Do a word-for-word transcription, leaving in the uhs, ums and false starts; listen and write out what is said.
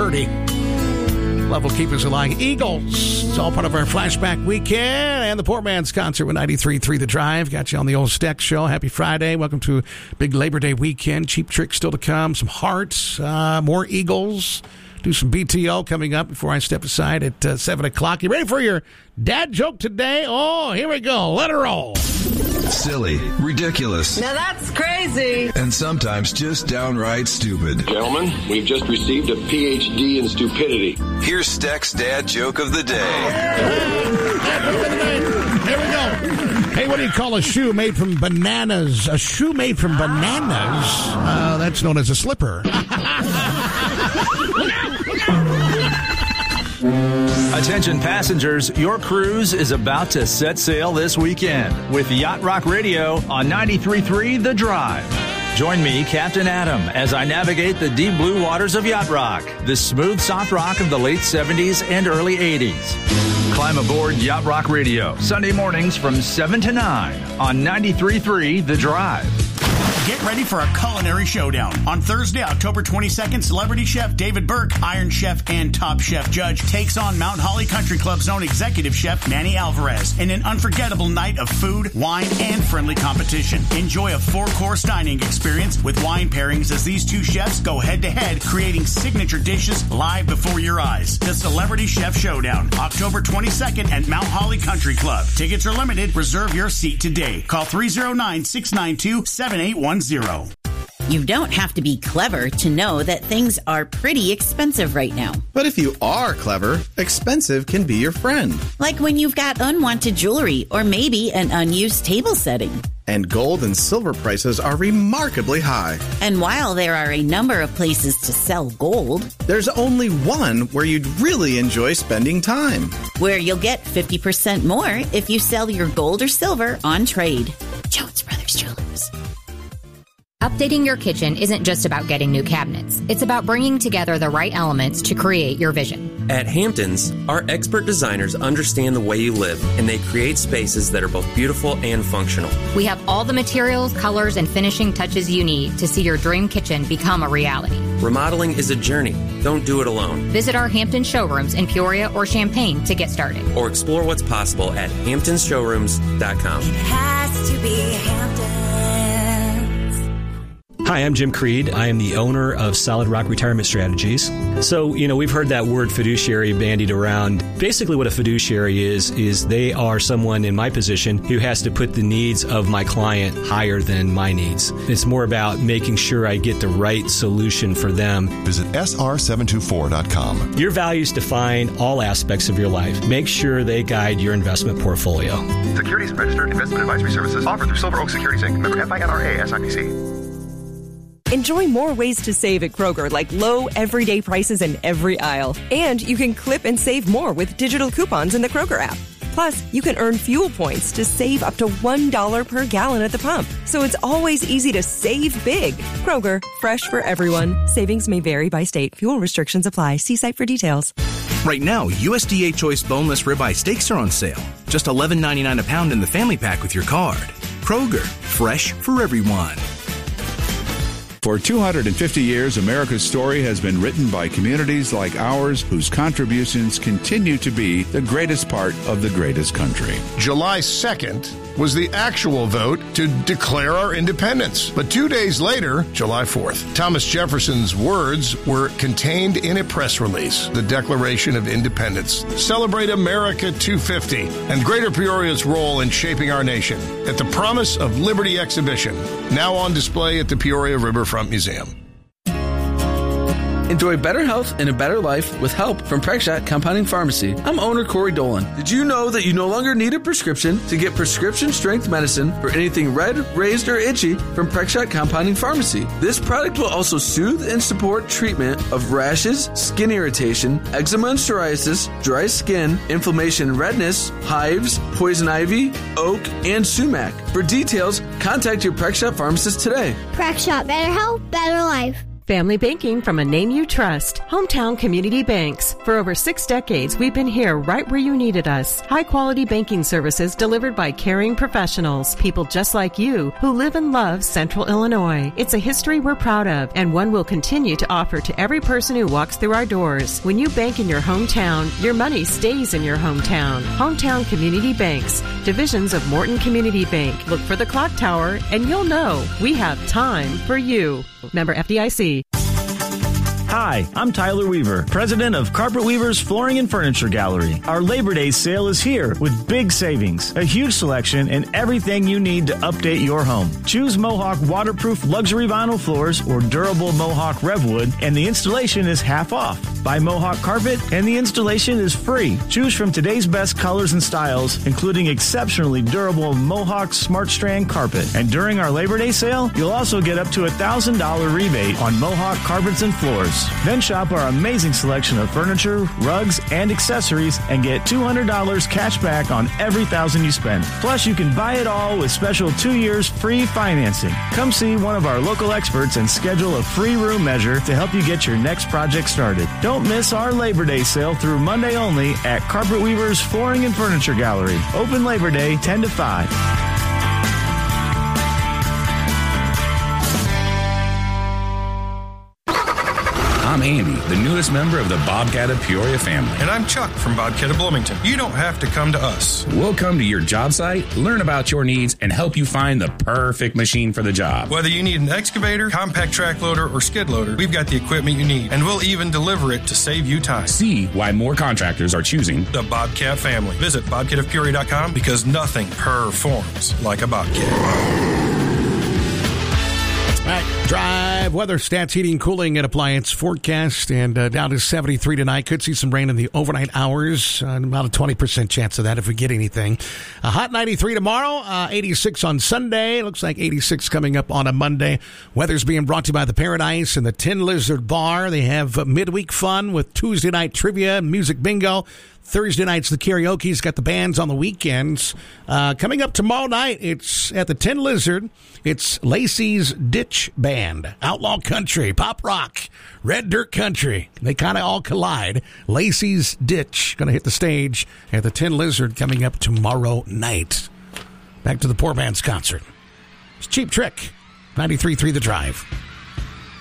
Purdy. Love will keep us alive. Eagles. It's all part of our flashback weekend and the Poor Man's Concert with ninety-three point three The Drive. Got you on the old Steck Show. Happy Friday. Welcome to big Labor Day weekend. Cheap Trick still to come. Some Hearts. Uh, more Eagles. Do some B T O coming up before I step aside at uh, seven o'clock. You ready for your dad joke today? Oh, here we go. Let her roll. Silly, ridiculous. Now that's crazy. And sometimes just downright stupid. Gentlemen, we've just received a P H D in stupidity. Here's Steck's dad joke of the day. Here we go. Hey, what do you call a shoe made from bananas? A shoe made from bananas? Uh, that's known as a slipper. Attention passengers, your cruise is about to set sail this weekend with Yacht Rock Radio on ninety-three point three The Drive. Join me, Captain Adam, as I navigate the deep blue waters of Yacht Rock, the smooth soft rock of the late seventies and early eighties. Climb aboard Yacht Rock Radio, Sunday mornings from seven to nine on ninety-three point three The Drive. Get ready for a culinary showdown. On Thursday, October twenty-second, celebrity chef David Burke, Iron Chef and Top Chef Judge, takes on Mount Holly Country Club's own executive chef Manny Alvarez in an unforgettable night of food, wine, and friendly competition. Enjoy a four-course dining experience with wine pairings as these two chefs go head-to-head, creating signature dishes live before your eyes. The Celebrity Chef Showdown, October twenty-second at Mount Holly Country Club. Tickets are limited. Reserve your seat today. Call three oh nine, six nine two, seven eight one zero. You don't have to be clever to know that things are pretty expensive right now. But if you are clever, expensive can be your friend. Like when you've got unwanted jewelry or maybe an unused table setting. And gold and silver prices are remarkably high. And while there are a number of places to sell gold, there's only one where you'd really enjoy spending time. Where you'll get fifty percent more if you sell your gold or silver on trade. Jones Brothers Jewelers. Updating your kitchen isn't just about getting new cabinets. It's about bringing together the right elements to create your vision. At Hamptons, our expert designers understand the way you live, and they create spaces that are both beautiful and functional. We have all the materials, colors, and finishing touches you need to see your dream kitchen become a reality. Remodeling is a journey. Don't do it alone. Visit our Hampton showrooms in Peoria or Champaign to get started. Or explore what's possible at hamptons showrooms dot com. It has to be Hampton. Hi, I'm Jim Creed. I am the owner of Solid Rock Retirement Strategies. So, you know, we've heard that word fiduciary bandied around. Basically what a fiduciary is, is they are someone in my position who has to put the needs of my client higher than my needs. It's more about making sure I get the right solution for them. Visit S R seven two four dot com. Your values define all aspects of your life. Make sure they guide your investment portfolio. Securities and registered investment advisory services offered through Silver Oak Securities Incorporated. Member F I N R A S I P C. Enjoy more ways to save at Kroger, like low, everyday prices in every aisle. And you can clip and save more with digital coupons in the Kroger app. Plus, you can earn fuel points to save up to one dollar per gallon at the pump. So it's always easy to save big. Kroger, fresh for everyone. Savings may vary by state. Fuel restrictions apply. See site for details. Right now, U S D A Choice Boneless Ribeye Steaks are on sale. Just eleven ninety-nine a pound in the family pack with your card. Kroger, fresh for everyone. For two hundred fifty years, America's story has been written by communities like ours whose contributions continue to be the greatest part of the greatest country. July second was the actual vote to declare our independence. But two days later, July fourth, Thomas Jefferson's words were contained in a press release, the Declaration of Independence. Celebrate America two fifty and Greater Peoria's role in shaping our nation at the Promise of Liberty exhibition, now on display at the Peoria Riverfront Museum. Enjoy better health and a better life with help from Prexshot Compounding Pharmacy. I'm owner Corey Dolan. Did you know that you no longer need a prescription to get prescription-strength medicine for anything red, raised, or itchy from Prexshot Compounding Pharmacy? This product will also soothe and support treatment of rashes, skin irritation, eczema and psoriasis, dry skin, inflammation and redness, hives, poison ivy, oak, and sumac. For details, contact your Prexshot pharmacist today. Prexshot, better health, better life. Family banking from a name you trust. Hometown Community Banks. For over six decades, we've been here right where you needed us. High-quality banking services delivered by caring professionals. People just like you who live and love Central Illinois. It's a history we're proud of and one we'll continue to offer to every person who walks through our doors. When you bank in your hometown, your money stays in your hometown. Hometown Community Banks. Divisions of Morton Community Bank. Look for the clock tower and you'll know we have time for you. Member F D I C. Hi, I'm Tyler Weaver, president of Carpet Weaver's Flooring and Furniture Gallery. Our Labor Day sale is here with big savings, a huge selection, and everything you need to update your home. Choose Mohawk waterproof luxury vinyl floors or durable Mohawk Revwood, and the installation is half off. Buy Mohawk carpet, and the installation is free. Choose from today's best colors and styles, including exceptionally durable Mohawk Smart Strand carpet. And during our Labor Day sale, you'll also get up to a one thousand dollars rebate on Mohawk carpets and floors. Then shop our amazing selection of furniture, rugs, and accessories and get two hundred dollars cash back on every thousand you spend. Plus, you can buy it all with special two years free financing. Come see one of our local experts and schedule a free room measure to help you get your next project started. Don't miss our Labor Day sale through Monday only at Carpet Weaver's Flooring and Furniture Gallery. Open Labor Day ten to five. I'm Andy, the newest member of the Bobcat of Peoria family. And I'm Chuck from Bobcat of Bloomington. You don't have to come to us. We'll come to your job site, learn about your needs, and help you find the perfect machine for the job. Whether you need an excavator, compact track loader, or skid loader, we've got the equipment you need, and we'll even deliver it to save you time. See why more contractors are choosing the Bobcat family. Visit bobcat of peoria dot com because nothing performs like a Bobcat. All right, drive weather, stats, heating, cooling, and appliance forecast, and uh, down to seventy-three tonight. Could see some rain in the overnight hours. Uh, about a twenty percent chance of that if we get anything. A hot ninety-three tomorrow, uh, eighty-six on Sunday. Looks like eighty-six coming up on a Monday. Weather's being brought to you by the Paradise and the Tin Lizard Bar. They have uh, midweek fun with Tuesday night trivia, music bingo. Thursday night's the karaoke's got the bands on the weekends. Uh, coming up tomorrow night, it's at the Tin Lizard. It's Lacey's Ditch Band, outlaw country, pop rock, red dirt country. They kind of all collide. Lacey's Ditch going to hit the stage at the Tin Lizard coming up tomorrow night. Back to the Poor Man's Concert. It's Cheap Trick, ninety-three point three The Drive.